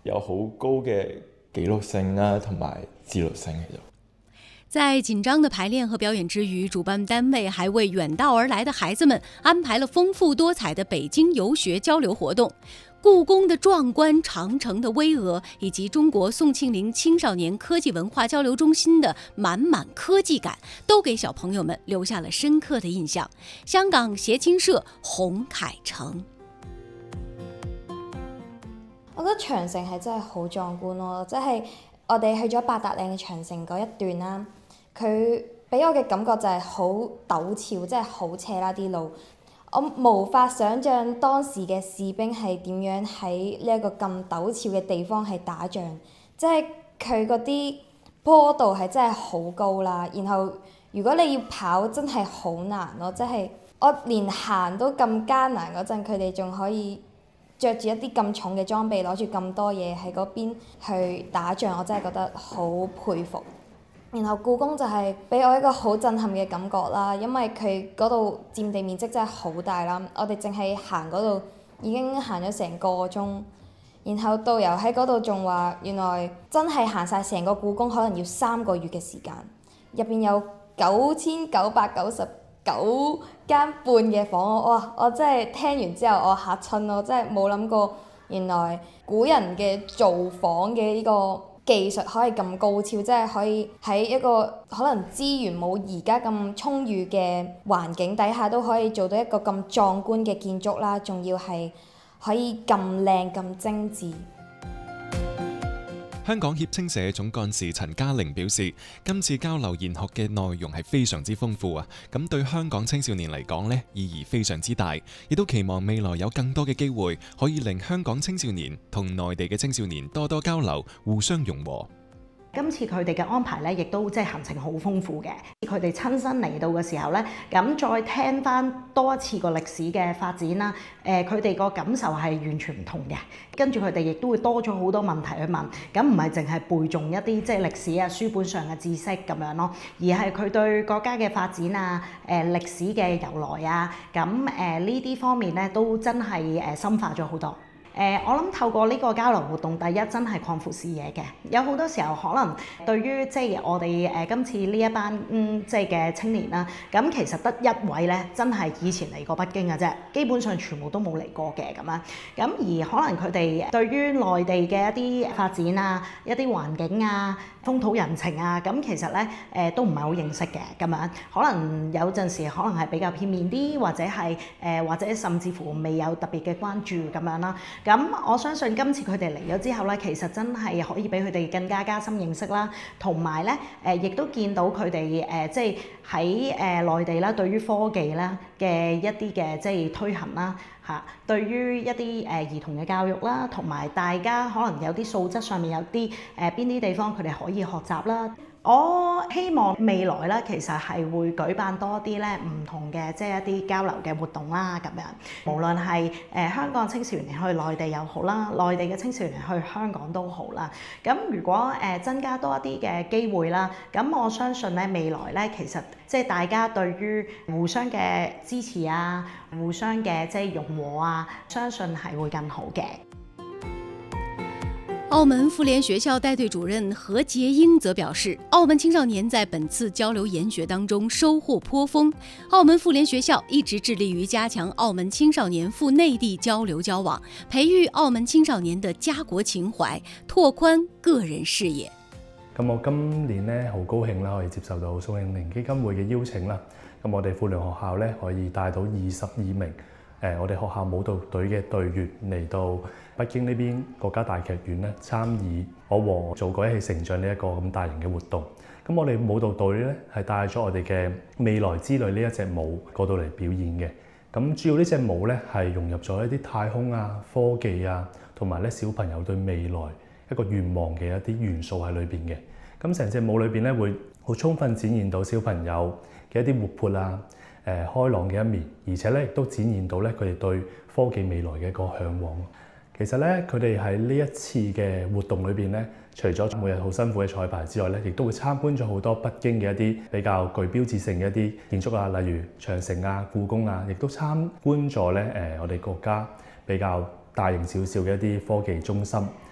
有好高嘅紀錄性啊，同埋自律性喺度。 在緊張的排練和表演之餘，主辦單位還為遠道而來的孩子們安排了豐富多彩的北京遊學交流活動。故宮的壯觀、長城的巍峨，以及中國宋慶齡青少年科技文化交流中心的滿滿科技感，都給小朋友們留下了深刻的印象。香港協青社洪凱成， 我覺得長城係真係好壯觀咯，即係我哋去咗八達嶺嘅長城嗰一段啦，佢俾我嘅感覺就係好陡峭，即係好斜啦啲路。我無法想像當時嘅士兵係點樣喺呢一個咁陡峭嘅地方係打仗，即係佢嗰啲坡度係真係好高啦。然後如果你要跑，真係好難咯，即係我連行都咁艱難嗰陣，佢哋仲可以着住一啲咁重嘅裝備，攞住咁多嘢喺嗰邊去打仗，我真係覺得好佩服。然後故宮就係俾我一個好震撼嘅感覺啦，因為佢嗰度佔地面積真係好大啦，我哋淨係行嗰度已經行咗成個鐘，然後導遊喺嗰度仲話，原來真係行晒成個故宮可能要3個月嘅時間，入邊有9999間半嘅房咯，哇！我真係聽完之後我嚇親咯，真係冇諗過原來古人嘅造房嘅呢個技術可以咁高超，即係可以喺一個可能資源冇而家咁充裕嘅環境底下，都可以做到一個咁壯觀嘅建築啦，仲要係可以咁靚咁精緻。 香港協青社總幹事陳嘉玲表示，今次交流研學嘅內容係非常之豐富啊！咁對香港青少年嚟講呢，意義非常之大，亦都期望未來有更多嘅機會，可以令香港青少年同內地嘅青少年多多交流，互相融和。 今次佢哋嘅安排咧，亦都即係行程好豐富嘅。佢哋親身嚟到嘅時候咧，咁再聽翻多一次個歷史嘅發展啦。佢哋個感受係完全唔同嘅。跟住佢哋亦都會多咗好多問題去問。咁唔係淨係背誦一啲即係歷史啊書本上嘅知識咁樣咯，而係佢對國家嘅發展啊、歷史嘅由來啊，咁呢啲方面咧都真係深化咗好多。我諗透過呢個交流活動，第一真係擴闊視野嘅。有好多時候可能對於即係我哋今次呢一班即係嘅青年啦，咁其實得一位咧，真係以前嚟過北京嘅啫，基本上全部都冇嚟過嘅咁樣。咁而可能佢哋對於內地嘅一啲發展啊、一啲環境啊、風土人情啊，咁其實咧都唔係好認識嘅咁樣。可能有陣時可能係比較片面啲，或者係或者甚至乎未有特別嘅關注咁樣啦。咁我相信今次佢哋嚟咗之後咧，其實真係可以俾佢哋更加加深認識啦，同埋咧亦都見到佢哋即係喺內地啦，對於科技啦嘅一啲嘅即係推行啦嚇，對於一啲兒童嘅教育啦，同埋大家可能有啲素質上面有啲邊啲地方佢哋可以學習啦。我希望未來咧，其實係會舉辦多啲咧唔同嘅即係一啲交流嘅活動啦，咁樣無論係香港青少年去內地又好啦，內地嘅青少年去香港都好啦。咁如果增加多一啲嘅機會啦，咁我相信咧未來咧其實即係大家對於互相嘅支持啊、互相嘅即係融和啊，相信係會更好嘅。 澳門婦聯學校帶隊主任何潔英則表示，澳門青少年在本次交流研學當中收穫頗豐。澳門婦聯學校一直致力於加強澳門青少年赴內地交流交往，培育澳門青少年的家國情懷，拓寬個人視野。 咁我今年咧好高興啦，可以接受到宋慶齡基金會嘅邀請啦。咁我哋婦聯學校咧可以帶到22名我哋學校舞蹈隊嘅隊員嚟到北京呢邊國家大劇院咧參與我和祖國一起成長呢一個咁大型嘅活動。咁我哋舞蹈隊咧係帶咗我哋嘅未來之旅呢一隻舞過到嚟表演嘅。咁主要呢隻舞咧係融入咗一啲太空啊、科技啊，同埋咧小朋友對未來一個願望嘅一啲元素喺裏邊嘅。咁成隻舞裏邊咧會好充分展現到小朋友嘅一啲活潑啊、開朗嘅一面，而且咧亦都展現到咧佢哋對科技未來嘅一個嚮往。其實咧佢哋喺呢一次嘅活動裏邊咧，除咗每日好辛苦嘅彩排之外咧，亦都會參觀咗好多北京嘅一啲比較具標誌性嘅一啲建築啊，例如長城啊、故宮啊，亦都參觀咗咧我哋國家比較大型少少嘅一啲科技中心。